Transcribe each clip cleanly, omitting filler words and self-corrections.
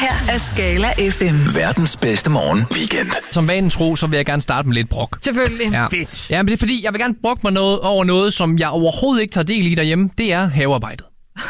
her er Skala FM. Verdens bedste morgen weekend. Som vanen tro, så vil jeg gerne starte med lidt brok. Selvfølgelig. Ja. Fedt. Ja, men det er fordi, jeg vil gerne brokke mig over noget, som jeg overhovedet ikke tager del i derhjemme. Det er havearbejdet.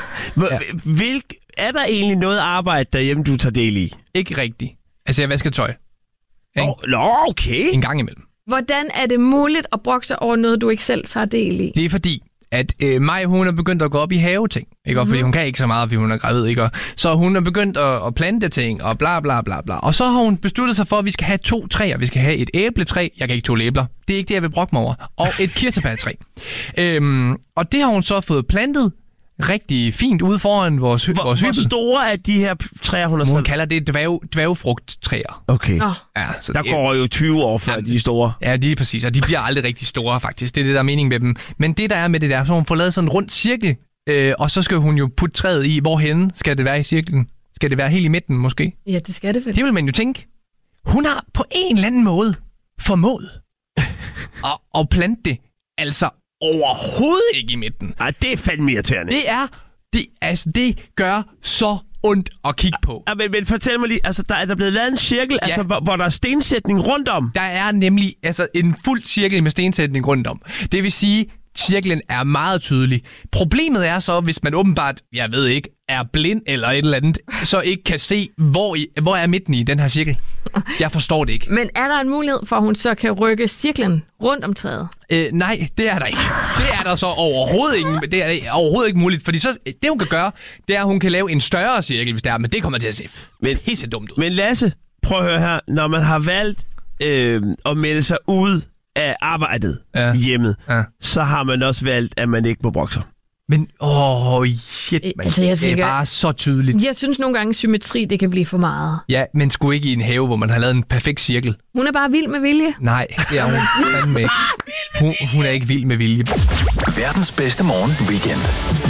Er der egentlig noget arbejde derhjemme, du tager del i? Ikke rigtigt. Altså, jeg vasker tøj. Okay. En gang imellem. Hvordan er det muligt at brokke sig over noget, du ikke selv tager del i? Det er fordi, at Maja, hun er begyndt at gå op i haveting. Ikke? Fordi hun kan ikke så meget, fordi hun er gravid. Ikke? Så hun er begyndt at plante ting og bla bla bla bla. Og så har hun besluttet sig for, at vi skal have 2 træer. Vi skal have et æbletræ. Jeg kan ikke 2 æbler. Det er ikke det, jeg vil brokke mig over. Og et kirsebærtræ. Og det har hun så fået plantet rigtig fint ude foran vores hytte. Hvor store er de her træer, hun har Hun sat? kalder det dværgfrugttræer. Okay. Nå. Ja, så Der går jo 20 år før de er store. Ja, det er præcis, og de bliver aldrig rigtig store, faktisk. Det er det, der er meningen med dem. Men det, der er med det der, så hun får lavet sådan en rund cirkel, og så skal hun jo putte træet i. Hvorhenne skal det være i cirklen? Skal det være helt i midten, måske? Ja, det skal det vel. Det vil man jo tænke. Hun har på en eller anden måde formået at plante det, altså overhovedet ikke i midten. Ej, det er fandme irriterende. Det gør så ondt at kigge på. Ja, men fortæl mig lige, altså der er der blevet lavet en cirkel, Ja. altså, hvor der er stensætning rundt om. Der er nemlig en fuld cirkel med stensætning rundt om. Det vil sige, cirklen er meget tydelig. Problemet er så, hvis man åbenbart, jeg ved ikke, er blind eller et eller andet, så ikke kan se, hvor er midten i den her cirkel. Jeg forstår det ikke. Men er der en mulighed for, at hun så kan rykke cirklen rundt om træet? Nej, det er der ikke. Det er der så overhovedet ikke muligt, fordi så, det hun kan gøre, det er, at hun kan lave en større cirkel, hvis det er, men det kommer til at se helt dumt ud. Men Lasse, prøv at høre her. Når man har valgt at melde sig ud af arbejdet hjemmet, så har man også valgt, at man ikke må brokke sig. Men, shit, man. Altså, jeg tænker, det er bare så tydeligt. Jeg synes nogle gange, symmetri, det kan blive for meget. Ja, men sgu ikke i en have, hvor man har lavet en perfekt cirkel. Hun er bare vild med vilje. Nej, det er hun fandme ikke. Hun er ikke vild med vilje. Verdens bedste morgen weekend.